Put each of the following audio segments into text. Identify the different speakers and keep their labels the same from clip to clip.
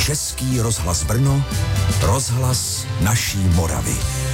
Speaker 1: Český rozhlas Brno, rozhlas naší Moravy.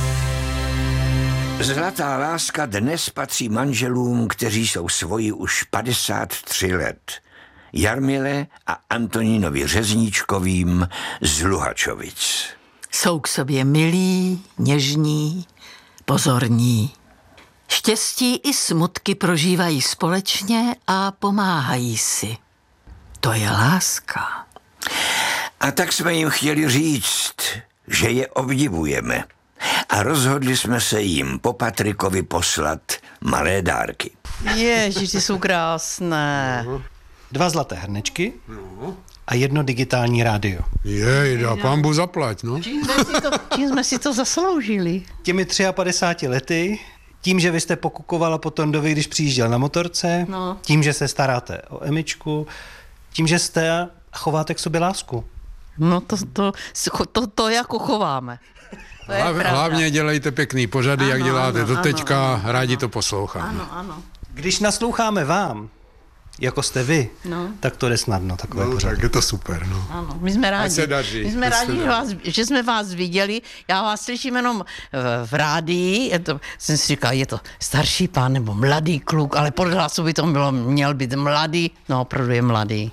Speaker 2: Zlatá láska dnes patří manželům, kteří jsou svoji už 53 let. Jarmile a Antonínovi Řezníčkovým z Luhačovic.
Speaker 3: Jsou k sobě milí, něžní, pozorní. Štěstí i smutky prožívají společně a pomáhají si. To je láska.
Speaker 2: A tak jsme jim chtěli říct, že je obdivujeme. A rozhodli jsme se jim po Patrikovi poslat malé dárky.
Speaker 4: Ježiš, ty jsou krásné.
Speaker 5: 2 zlaté hrnečky a 1 digitální rádio.
Speaker 6: Jej, dá pánbu zaplať, no.
Speaker 4: Čím jsme si to zasloužili?
Speaker 5: Těmi 53 lety, tím, že vy jste pokukovala po Tondovi, když přijížděl na motorce, tím, že se staráte o Emičku, tím, že jste a chováte k sobě lásku.
Speaker 4: No to jako chováme.
Speaker 6: Hlavně dělejte pěkný pořady, jak děláte doteďka, rádi to posloucháme.
Speaker 4: Ano.
Speaker 5: Když nasloucháme vám, jako jste vy, tak to jde snadno, takové pořady.
Speaker 6: Tak je to super, no.
Speaker 4: Ano, my jsme rádi.
Speaker 6: Ať se daří.
Speaker 4: My jsme rádi, že jsme vás viděli. Já vás slyším jenom v rádii. Jsem si říkal, je to starší pán nebo mladý kluk, ale podle hlasu by to měl být mladý. No, opravdu je mladý.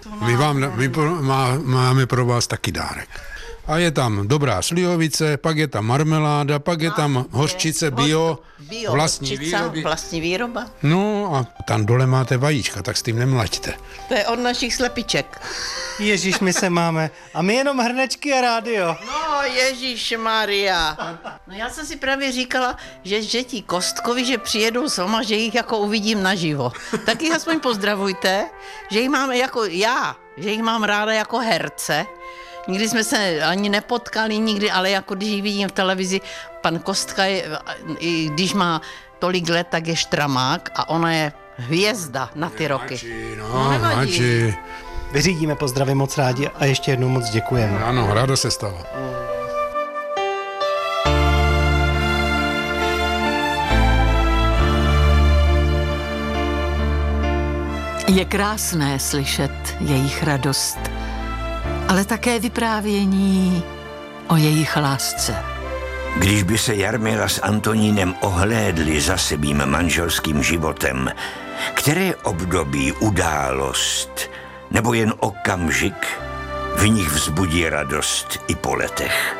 Speaker 6: Máme pro vás taky dárek. A je tam dobrá slivovice, pak je tam marmeláda, pak je tam hořčice bio vlastní výroby.
Speaker 4: Vlastní výroba.
Speaker 6: No a tam dole máte vajíčka, tak s tím nemlaďte.
Speaker 4: To je od našich slepiček.
Speaker 5: Ježíš, my se máme. A my jenom hrnečky a rádio.
Speaker 4: No, Ježíš Maria. No já jsem si právě říkala, že ti Kostkovi, že přijedou sama, že jich jako uvidím naživo. Tak jich aspoň pozdravujte, že jich mám jako já, že jich mám ráda jako herce. Nikdy jsme se ani nepotkali, nikdy, ale jako když ji vidím v televizi, pan Kostka je, i když má tolik let, tak je štramák a ona je hvězda na ty roky.
Speaker 6: Nevadí.
Speaker 5: Vyřídíme pozdravy moc rádi a ještě jednou moc děkujeme.
Speaker 6: Ano, rádo se stalo.
Speaker 3: Je krásné slyšet jejich radost, ale také vyprávění o jejich lásce.
Speaker 2: Když by se Jarmila s Antonínem ohlédli za svým manželským životem, které období, událost nebo jen okamžik v nich vzbudí radost i po letech.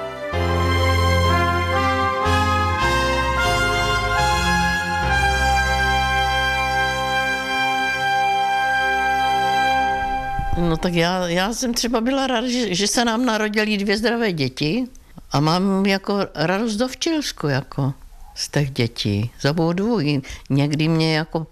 Speaker 4: No tak já jsem třeba byla ráda, že se nám narodily 2 zdravé děti a mám jako radost do včelsku jako z těch dětí. Za dvůj. Někdy mě jako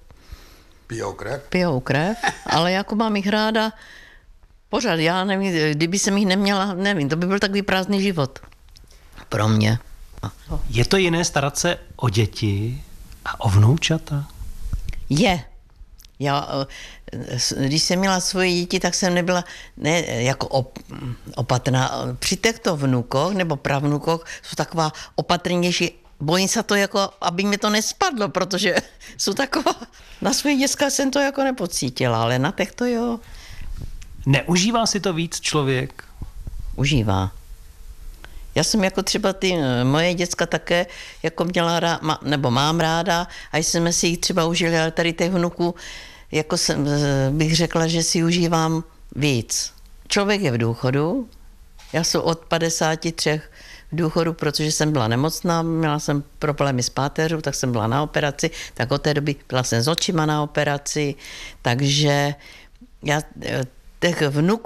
Speaker 4: pijou krev, ale jako mám jich ráda pořád. Já nevím, kdyby jsem jich neměla, nevím, to by byl takový prázdný život pro mě.
Speaker 5: Je to jiné starat se o děti a o vnoučata?
Speaker 4: Je. Já, když jsem měla svoje děti, tak jsem nebyla jako opatrná. Při těchto vnukoch nebo pravnukoch jsou taková opatrnější. Bojím se to, jako, aby mi to nespadlo, protože jsou taková... Na svých dětskách jsem to jako nepocítila, ale na těchto jo.
Speaker 5: Neužívá si to víc člověk?
Speaker 4: Užívá. Já jsem jako třeba ty moje děcka také jako měla nebo mám ráda a jsme si jich třeba užili, ale tady těch vnuků jako bych řekla, že si užívám víc. Člověk je v důchodu, já jsem od 53 v důchodu, protože jsem byla nemocná, měla jsem problémy s páteřou, tak jsem byla na operaci, tak od té doby byla jsem s očima na operaci, takže já těch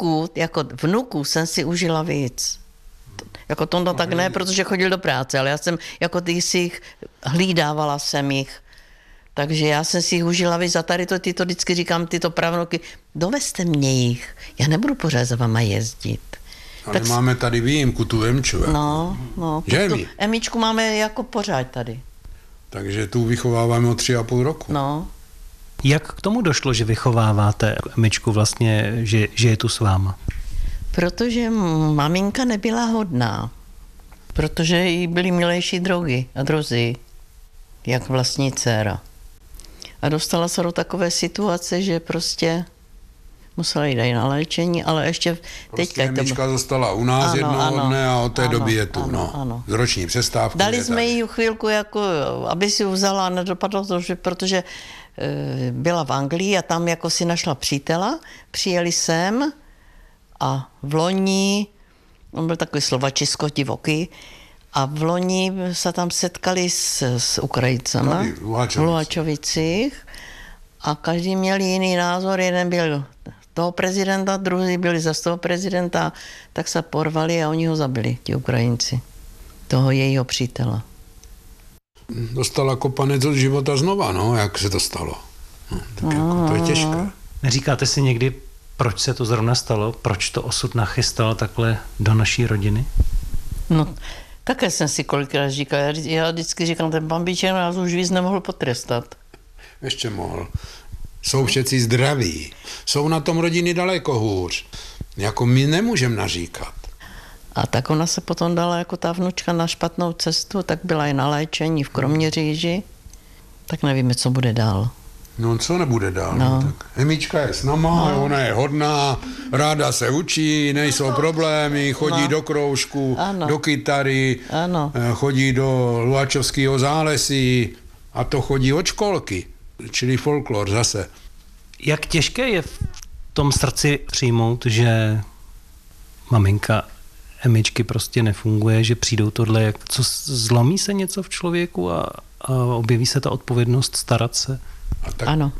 Speaker 4: vnuků jsem si užila víc. Jako Tonda tak ne, protože chodil do práce, ale já jsem jako ty si jich hlídávala jsem jich. Takže já jsem si jich užila víc a tady to vždycky říkám, tyto pravnuky, dovezte mě jich, já nebudu pořád za váma jezdit.
Speaker 6: Ale tak máme tady výjimku, tu Emču.
Speaker 4: No,
Speaker 6: že
Speaker 4: tu Emičku máme jako pořád tady.
Speaker 6: Takže tu vychováváme o 3,5 roku.
Speaker 4: No.
Speaker 5: Jak k tomu došlo, že vychováváte Emičku vlastně, že je tu s váma?
Speaker 4: Protože maminka nebyla hodná. Protože jí byly milejší drogy a drozí, jak vlastní dcéra. A dostala se do takové situace, že prostě Musela jít i na léčení, ale ještě
Speaker 6: Prostě Emička zostala u nás jednoho dne a od té doby je tu, z roční přestávky.
Speaker 4: Dali jsme jí chvilku, jako, aby si vzala a nedopadlo to, protože byla v Anglii a tam jako si našla přítela, přijeli sem a v loni, on byl takový slovačisko divoký, a v loni se tam setkali s Ukrajincama v Luhačovicích a každý měl jiný názor, jeden byl toho prezidenta, druhý byli za toho prezidenta, tak se porvali a oni ho zabili, ti Ukrajinci, toho jejího přítele.
Speaker 6: Dostala kopanec od života znova, no, jak se to stalo. No, tak jako to je těžké.
Speaker 5: Neříkáte si někdy, proč se to zrovna stalo? Proč to osud nachystal takhle do naší rodiny?
Speaker 4: No, také jsem si kolikrát říkal. Já vždycky říkám, ten bambiček nás už víc nemohl potrestat.
Speaker 6: Ještě mohl. Jsou všetci zdraví. Jsou na tom rodiny daleko hůř. Jako my nemůžeme naříkat.
Speaker 4: A tak ona se potom dala jako ta vnučka na špatnou cestu, tak byla i na léčení v Kroměříži. Tak nevíme, co bude dál.
Speaker 6: No, co nebude dál? No. Tak Emička je s náma, ona je hodná, ráda se učí, nejsou problémy, chodí do kroužku, do kytary, chodí do Luhačovského zálesí a to chodí od školky, čili folklor zase.
Speaker 5: Jak těžké je v tom srdci přijmout, že maminka Emičky prostě nefunguje, že přijdou tohle, co zlomí se něco v člověku a objeví se ta odpovědnost starat se?
Speaker 6: Tak ano.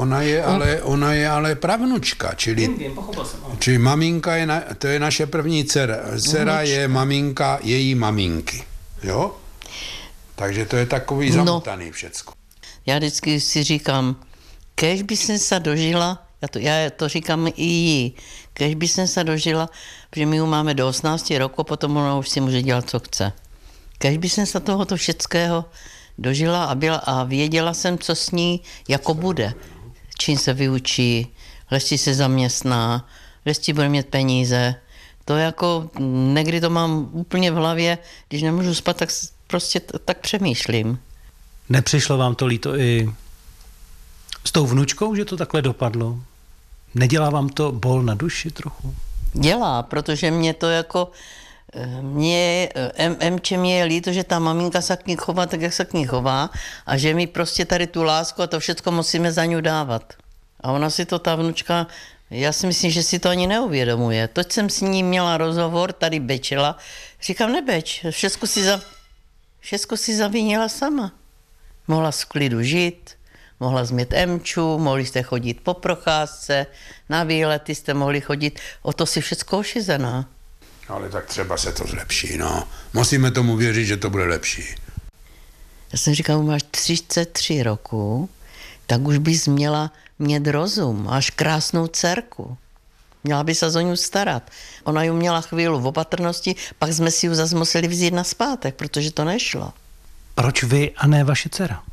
Speaker 6: Ona je ale pravnučka, čili maminka to je naše první dcera. Dcera je maminka její maminky, jo? Takže to je takový zamotaný všecko.
Speaker 4: Já vždycky si říkám, kež by jsem se dožila, já to říkám i jí, kež by jsem se dožila, protože my ju máme do 18 roku, potom ona už si může dělat, co chce. Kež by jsem se tohoto všeckého dožila a věděla jsem, co s ní jako bude. Čím se vyučí, lesti se zaměstná, lesti bude mít peníze. To jako, někdy to mám úplně v hlavě, když nemůžu spát, tak prostě tak přemýšlím.
Speaker 5: Nepřišlo vám to líto i s tou vnučkou, že to takhle dopadlo? Nedělá vám to bol na duši trochu?
Speaker 4: Dělá, protože mě to jako... Mě je líto, že ta maminka se k ní chová tak, jak se k ní chová a že mi prostě tady tu lásku a to všechno musíme za ňu dávat. A ona si to, ta vnučka, já si myslím, že si to ani neuvědomuje. Teď jsem s ní měla rozhovor, tady bečela, říkám, nebeč, všechno si zavínila sama. Mohla v klidu žít, mohla změt Emču, mohli jste chodit po procházce, na výlety jste mohli chodit, o to si všechno ošizená.
Speaker 6: Ale tak třeba se to zlepší, no. Musíme tomu věřit, že to bude lepší.
Speaker 4: Já jsem říkal, máš 33 roku, tak už bys měla mít rozum, máš krásnou dcerku. Měla by se o ní starat. Ona ju měla chvíli v opatrnosti, pak jsme si ju zase museli vzít nazpátek, protože to nešlo.
Speaker 5: Proč vy a ne vaše dcera?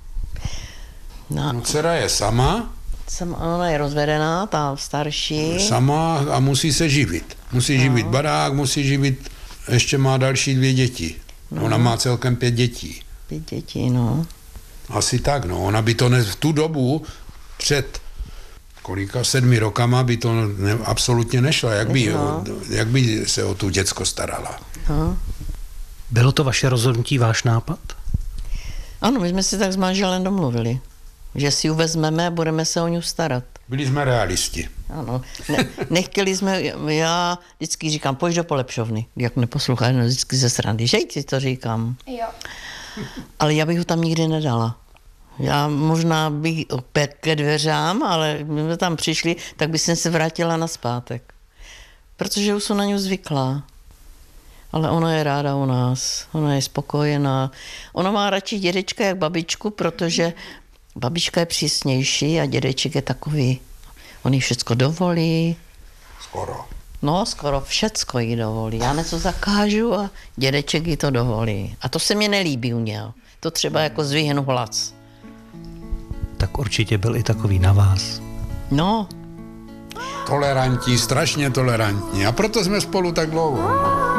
Speaker 6: No, dcera je sama.
Speaker 4: Ona je rozvedená, ta starší.
Speaker 6: Sama a musí se živit. Musí živit barák, musí živit, ještě má další 2 děti. Ona má celkem 5 dětí.
Speaker 4: 5 dětí, no.
Speaker 6: Asi tak, no. Ona by to v tu dobu před 7 rokama by to absolutně nešlo. Jak by se o tu děcko starala?
Speaker 4: No.
Speaker 5: Bylo to vaše rozhodnutí, váš nápad?
Speaker 4: Ano, my jsme si tak s manželem domluvili, že si ji vezmeme a budeme se o ní starat.
Speaker 6: Byli jsme realisti.
Speaker 4: Ano, nechtěli jsme, já vždycky říkám, pojď do polepšovny, jak neposloucháš, no vždycky ze srandy, že ti to říkám.
Speaker 7: Jo.
Speaker 4: Ale já bych ho tam nikdy nedala. Já možná bych opět ke dveřám, ale my jsme tam přišli, tak bych se vrátila nazpátek. Protože už jsem na ňu zvyklá. Ale ona je ráda u nás, ona je spokojená. Ona má radši dědečka jak babičku, protože babička je přísnější a dědeček je takový. On jí všecko dovolí.
Speaker 6: Skoro.
Speaker 4: No, skoro všecko jí dovolí. Já něco zakážu a dědeček jí to dovolí. A to se mi nelíbí u něho. To třeba jako zvýhnu hlas.
Speaker 5: Tak určitě byl i takový na vás.
Speaker 4: No.
Speaker 6: Tolerantní, strašně tolerantní. A proto jsme spolu tak dlouho.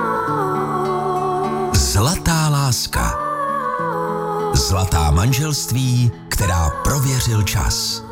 Speaker 1: Zlatá láska. Zlatá manželství, která prověřil čas.